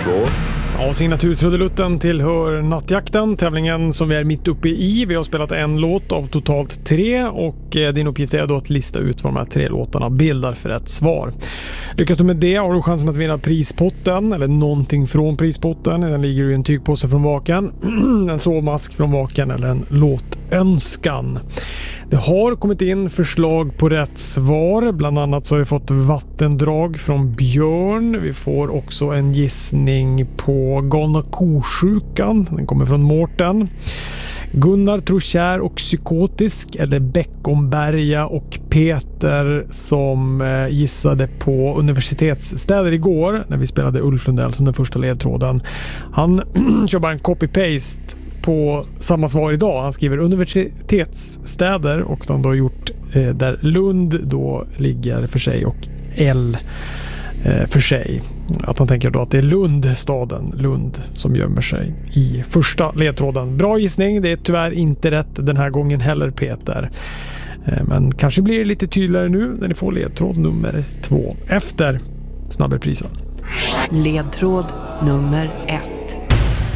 ledtråd. Ja, signaturtrudelutten tillhör Nattjakten, tävlingen som vi är mitt uppe i. Vi har spelat en låt av totalt 3 och din uppgift är då att lista ut vad de här 3 låtarna bildar för ett svar. Lyckas du med det har du chansen att vinna prispotten eller någonting från prispotten. Den ligger i en tygpåse från Vaken, en sovmask från Vaken eller en låtönskan. Det har kommit in förslag på rätt svar. Bland annat så har vi fått vattendrag från Björn. Vi får också en gissning på galna kosjukan. Den kommer från Mårten. Gunnar tror kär och psykotisk eller Bäckomberga och Peter som gissade på universitetsstäder igår när vi spelade Ulf Lundell som den första ledtråden. Han kör bara en copy-paste på samma svar idag. Han skriver universitetsstäder och de har gjort där Lund då ligger för sig och L för sig. Att han tänker då att det är Lund, Lund som gömmer sig i första ledtråden. Bra gissning, det är tyvärr inte rätt den här gången heller Peter. Men kanske blir det lite tydligare nu när ni får ledtråd nummer 2 efter snabbreprisen. Ledtråd nummer 1.